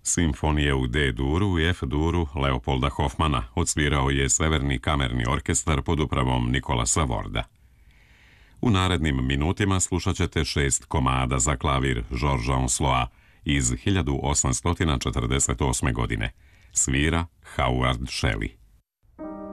Simfonije u D-duru i F-duru Leopolda Hofmana odsvirao je Severni kamerni orkestar pod upravom Nikolasa Warda. U narednim minutima slušat ćete 6 komada za klavir Georgesa Onsloa iz 1848. godine. Svira Howard Shelley.